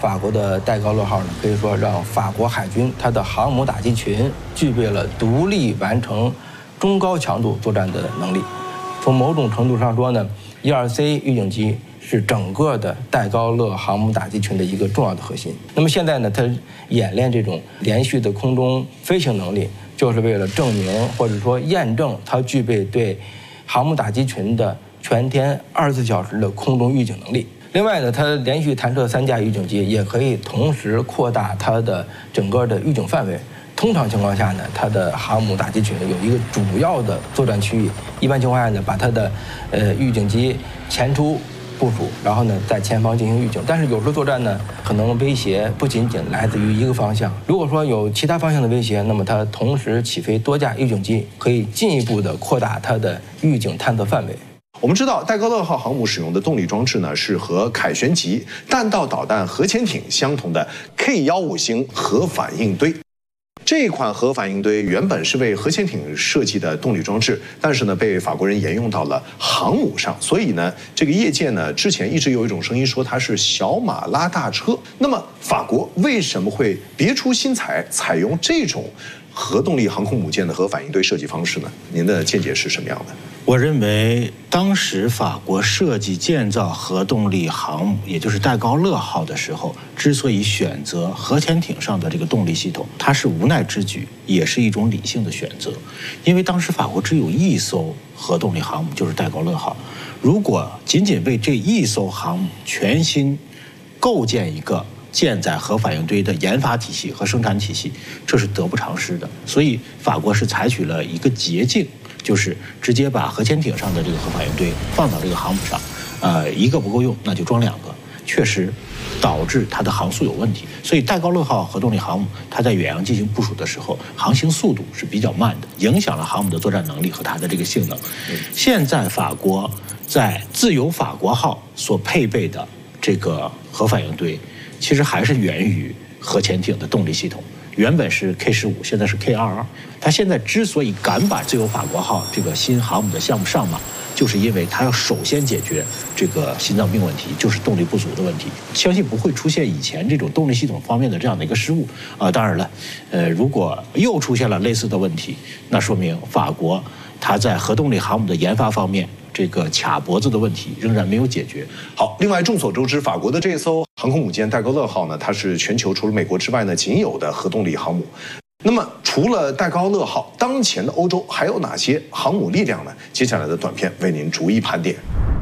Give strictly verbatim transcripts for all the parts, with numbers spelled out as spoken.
法国的戴高乐号呢，可以说让法国海军它的航母打击群具备了独立完成中高强度作战的能力。从某种程度上说呢 ，E 二 C 预警机是整个的戴高乐航母打击群的一个重要的核心。那么现在呢，它演练这种连续的空中飞行能力，就是为了证明或者说验证它具备对航母打击群的全天二十四小时的空中预警能力。另外呢，它连续弹射三架预警机，也可以同时扩大它的整个的预警范围。通常情况下呢，它的航母打击群有一个主要的作战区域，一般情况下呢，把它的呃预警机前出部署，然后呢在前方进行预警。但是有时候作战呢，可能威胁不仅仅来自于一个方向。如果说有其他方向的威胁，那么它同时起飞多架预警机，可以进一步的扩大它的预警探测范围。 我们知道，戴高乐号航母使用的动力装置呢，是和凯旋级弹道导弹核潜艇相同的 K 十五型核反应堆。这款核反应堆原本是为核潜艇设计的动力装置，但是呢，被法国人沿用到了航母上。所以呢，这个业界呢之前一直有一种声音说它是小马拉大车。那么，法国为什么会别出心裁，采用这种核动力航空母舰的核反应堆设计方式呢？您的见解是什么样的？ 我认为，当时法国设计建造核动力航母，也就是戴高乐号的时候，之所以选择核潜艇上的这个动力系统，它是无奈之举，也是一种理性的选择。因为当时法国只有一艘核动力航母，就是戴高乐号。如果仅仅为这一艘航母全新构建一个舰载核反应堆的研发体系和生产体系，这是得不偿失的。所以法国是采取了一个捷径，就是直接把核潜艇上的这个核反应堆放到这个航母上，呃，一个不够用，那就装两个，确实导致它的航速有问题。所以戴高乐号核动力航母，它在远洋进行部署的时候，航行速度是比较慢的，影响了航母的作战能力和它的这个性能。现在法国在自由法国号所配备的这个核反应堆，其实还是源于核潜艇的动力系统。原本是 K 十五，现在是 K 二十二。他现在之所以敢把自由法国号这个新航母的项目上马，就是因为他要首先解决这个心脏病问题，就是动力不足的问题。相信不会出现以前这种动力系统方面的这样的一个失误啊。当然了，呃，如果又出现了类似的问题，那说明法国它在核动力航母的研发方面，这个卡脖子的问题仍然没有解决。 好，另外众所周知，法国的这艘航空母舰戴高乐号呢，它是全球除了美国之外呢仅有的核动力航母。那么除了戴高乐号，当前的欧洲还有哪些航母力量呢？接下来的短片为您逐一盘点。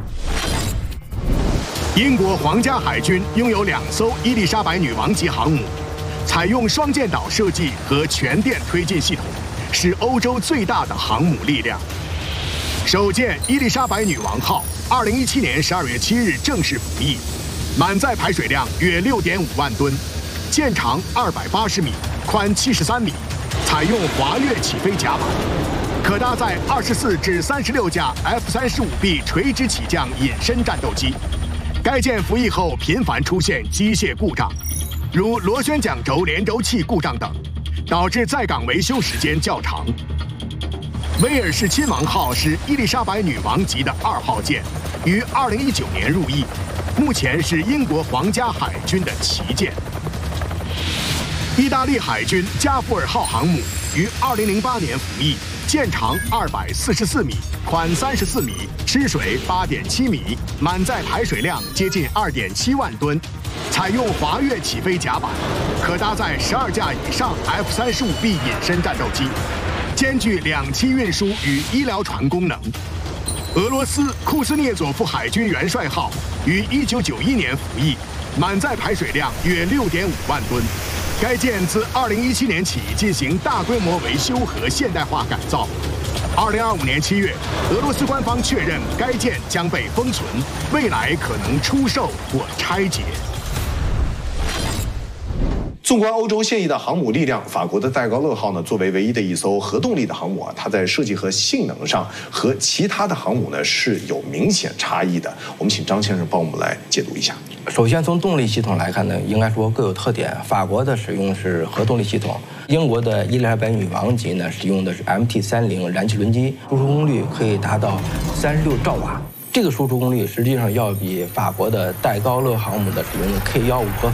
英国皇家海军拥有两艘伊丽莎白女王级航母，采用双舰岛设计和全电推进系统，是欧洲最大的航母力量。首舰伊丽莎白女王号，二零一七年十二月七日正式服役，满载排水量约六点五万吨，舰长二百八十米，宽七十三米，采用滑跃起飞甲板，可搭载二十四至三十六架 F 三十五 B 垂直起降隐身战斗机。该舰服役后频繁出现机械故障，如螺旋桨轴连轴器故障等，导致在岗维修时间较长。威尔士亲王号是伊丽莎白女王级的二号舰，于二零一九年入役，目前是英国皇家海军的旗舰。意大利海军加布尔号航母于二零零八年服役，舰长二百四十四米，宽三十四米，吃水八点七米，满载排水量接近二点七万吨，采用滑跃起飞甲板，可搭载十二架以上 F 三十五 B 隐身战斗机，兼具两栖运输与医疗船功能。俄罗斯库斯涅佐夫海军元帅号于一九九一年服役，满载排水量约六点五万吨。该舰自二零一七年起进行大规模维修和现代化改造。二零二五年七月，俄罗斯官方确认该舰将被封存，未来可能出售或拆解。 纵观欧洲现役的航母力量，法国的戴高乐号呢，作为唯一的一艘核动力的航母啊，它在设计和性能上和其他的航母呢是有明显差异的。我们请张先生帮我们来解读一下。 首先从动力系统来看呢，应该说各有特点。法国的使用是核动力系统，英国的伊丽莎白女王级呢使用的是 M T 三十 燃气轮机，输出功率可以达到三十六兆瓦。这个输出功率实际上要比法国的戴高乐航母的使用的 K 十五核